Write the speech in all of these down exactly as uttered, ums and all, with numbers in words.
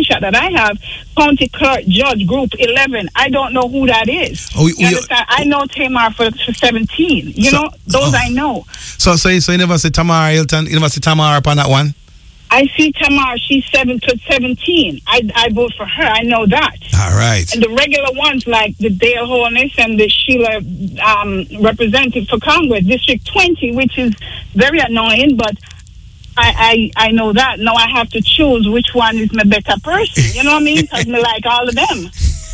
screenshot that I have, County Clerk Judge Group eleven. I don't know who that is. Oh, you understand? I know Tamar for, for seventeen. You so, know, those oh. I know. So, so, so you never see Tamar Hilton, you never see Tamar up on that one? I see Tamar, she's seven to seventeen. I, I vote for her. I know that. All right. And the regular ones like the Dale Holness and the Sheila um, representative for Congress, District twenty, which is very annoying, but I, I, I know that. Now I have to choose which one is my better person. You know what I mean? Because I like all of them.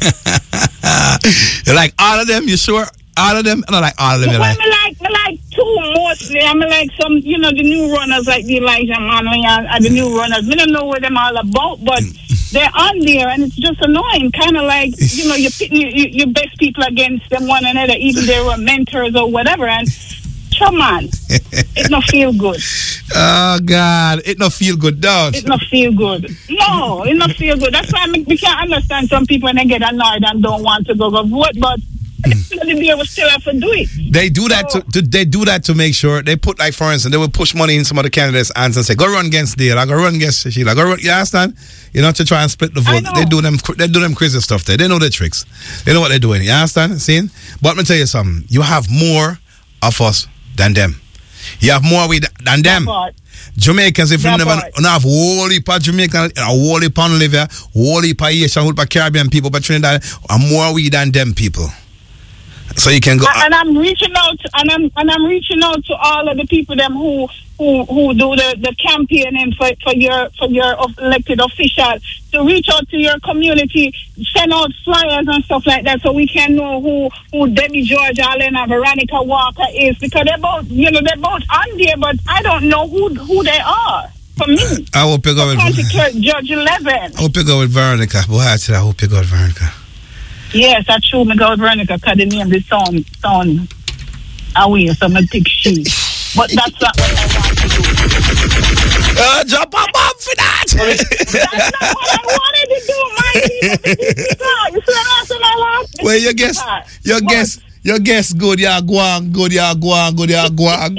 You like all of them? You sure? All of them? I don't like all of them. Well, like. I like, I like two mostly. I mean, like some, you know, the new runners like the Elijah Manley and, and the new runners. We don't know what them all about, but they're on there, and it's just annoying. Kind of like, you know, you're pitting your, your best people against them one another, even they were mentors or whatever. And come on, it not feel good. Oh God, it not feel good, dog. It not feel good. No, it not feel good. That's why I mean, we can't understand some people when they get annoyed and don't want to go go vote, but. They will still have to do it. They do that so, to, to they do that to make sure they put, like, for instance, they will push money in some of the candidates' hands and say, go run against Dale, I go run against Sheila, go run. You understand? You know, to try and split the vote. They do them they do them crazy stuff there. They know their tricks. They know what they're doing. You understand? See? But let me tell you something. You have more of us than them. You have more we than them. Jamaicans, if that you never know, have whole heap of Jamaican, a whole heap of Olivia, whole heap of Haitian, whole heap of Caribbean people, but Trinidad, and more we than them people. So you can go, and I'm reaching out, and I'm and I'm reaching out to all of the people them who who who do the, the campaigning for, for your for your elected official to reach out to your community, send out flyers and stuff like that, so we can know who who Debbie George Allen and Veronica Walker is, because they're both, you know, they're both on there, but I don't know who who they are. For me, I will pick up with County Clerk Judge eleven. I will pick up with Veronica. Boy, I said I will pick up with Veronica. Yes, that's true. I go with Veronica because the name the son son away, so I pick she. But that's not what I want to do. Uh, jump up, up for that. That's not what I wanted to do, Mikey. You see what I want? Well, your guess, your guess, your guess good. Yeah, go on, good. Yeah, go on, good. Yeah, go on,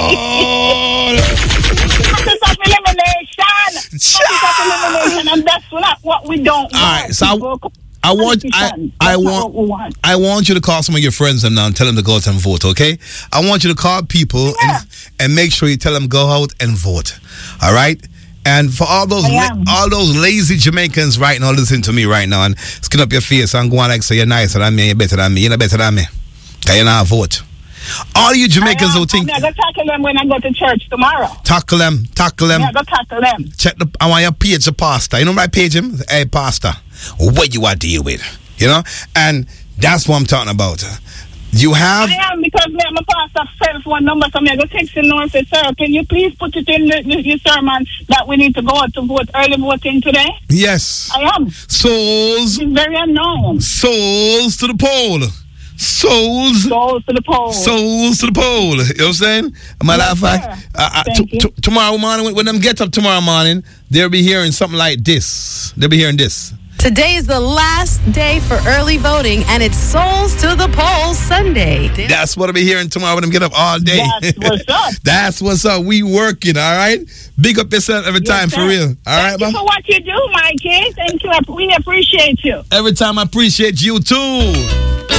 good. Process of elimination. Process of elimination, and that's not what we don't want. All right, so I, I want, I, I want, want, I want you to call some of your friends and now and tell them to go out and vote. Okay? I want you to call people yeah. and, and make sure you tell them go out and vote. All right? And for all those la- all those lazy Jamaicans right now, listen to me right now and skin up your face and go on like say you're nicer than me, you're better than me, you're not better than me. Can you not vote? All you Jamaicans who think I'm gonna tackle them when I go to church tomorrow. Tackle them, tackle them. Yeah, go tackle them. Check the. I want you page the pastor. You know my page him. Hey pastor, what you are deal with? You know, and that's what I'm talking about. You have. I am, because me, my pastor sent one number, so me I go text him now and say, sir, can you please put it in the, the, your sermon that we need to go out to vote, early voting today? Yes. I am. Souls. It's very annoying. Souls to the poll. Souls. Souls to the poll. Souls to the poll. You know what I'm saying? Matter of fact, uh, uh, t- t- tomorrow morning, when, when them get up tomorrow morning, they'll be hearing something like this. They'll be hearing this. Today is the last day for early voting, and it's Souls to the Polls Sunday. That's what I'll be hearing tomorrow when them get up all day. That's what's up. That's what's up. We working, all right? Big up yourself every time, yes, for real. All Thank right, you man? for what you do, Mikey. Thank you. We appreciate you. Every time I appreciate you, too.